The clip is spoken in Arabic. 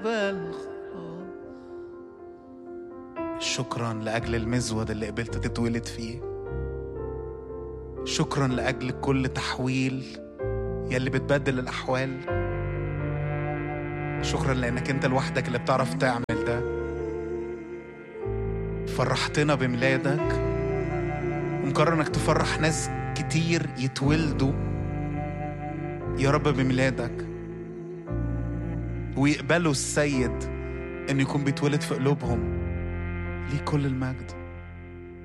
شكرا لأجل المزود اللي قبلت تتولد فيه. شكرا لأجل كل تحويل يلي بتبدل الأحوال. شكرا لأنك أنت لوحدك اللي بتعرف تعمل ده. فرحتنا بميلادك ومقرر أنك تفرح ناس كتير يتولدوا يا رب بميلادك ويقبلوا السيد أن يكون بيتولد في قلوبهم. ليه كل المجد.